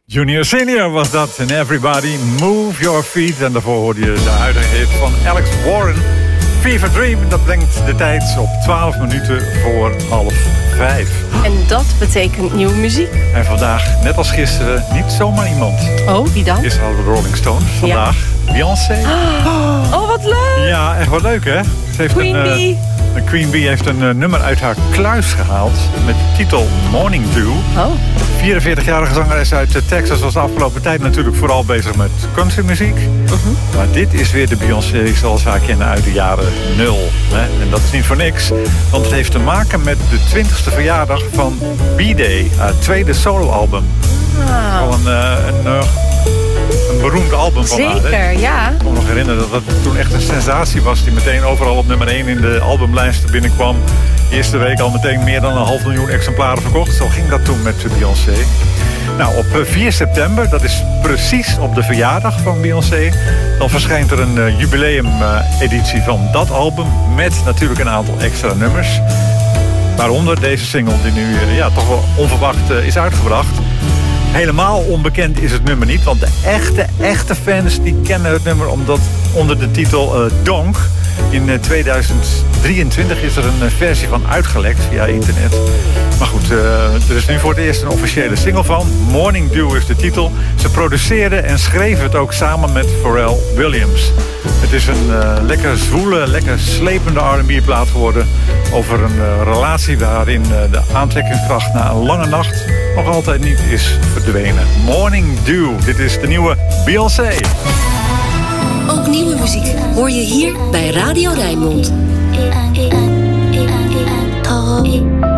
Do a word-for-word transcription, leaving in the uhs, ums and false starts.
Junior Senior was dat. En Everybody Move Your Feet. En daarvoor hoorde je de huidige hit van Alex Warren. Fever Dream. Dat brengt de tijd op twaalf minuten voor half vijf. En dat betekent nieuwe muziek. En vandaag, net als gisteren, niet zomaar iemand. Oh, wie dan? Gisteren hadden we Rolling Stones. Vandaag ja. Beyoncé. Oh, wat leuk! Ja, echt wat leuk, hè? Ze heeft Queen een, Bee. Uh, Queen Bee heeft een uh, nummer uit haar kluis gehaald met de titel Morning Dew. Oh. vierenveertigjarige zangeres uit uh, Texas was de afgelopen tijd natuurlijk vooral bezig met countrymuziek. Uh-huh. Maar dit is weer de Beyoncé zoals we haar kennen uit de jaren nul. Hè? En dat is niet voor niks, want het heeft te maken met de twintigste verjaardag van B-Day, haar tweede soloalbum. Wow. Al een, uh, een, uh, een beroemd album van haar. Zeker, hè? ja. Ik kan me nog herinneren dat dat toen echt een sensatie was, die meteen overal op nummer één in de albumlijsten binnenkwam. De eerste week al meteen meer dan een half miljoen exemplaren verkocht. Zo ging dat toen met Beyoncé. Nou, op vier september, dat is precies op de verjaardag van Beyoncé, dan verschijnt er een uh, jubileum-editie uh, van dat album met natuurlijk een aantal extra nummers. Waaronder deze single die nu uh, ja, toch wel onverwacht uh, is uitgebracht. Helemaal onbekend is het nummer niet, want de echte, echte fans die kennen het nummer omdat onder de titel uh, Donk. In uh, tweeduizend drieëntwintig is er een uh, versie van uitgelekt via internet. Maar goed, uh, er is nu voor het eerst een officiële single van. Morning Dew is de titel. Ze produceerden en schreven het ook samen met Pharrell Williams. Het is een uh, lekker zwoele, lekker slepende R en B plaat geworden over een uh, relatie waarin uh, de aantrekkingskracht na een lange nacht nog altijd niet is verdwenen. Morning Dew, dit is de nieuwe Beyoncé. Ook nieuwe muziek hoor je hier bij Radio Rijnmond.